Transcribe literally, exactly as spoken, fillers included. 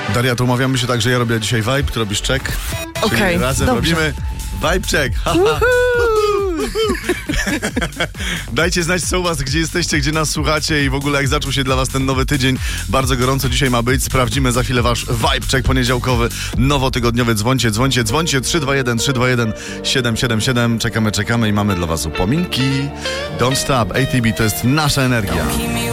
Daria, to umawiamy się tak, że ja robię dzisiaj vibe, ty robisz check. Okej, Czyli razem dobrze. robimy vibe check. Dajcie znać, co u was, gdzie jesteście, gdzie nas słuchacie i w ogóle jak zaczął się dla was ten nowy tydzień. Bardzo gorąco dzisiaj ma być. Sprawdzimy za chwilę wasz vibe check poniedziałkowy, nowotygodniowy. Dzwońcie, dzwońcie, dzwońcie. trzy dwa jeden, trzy dwa jeden, siedem siedem siedem. Czekamy, czekamy i mamy dla was upominki. Don't stop. A T B to jest nasza energia.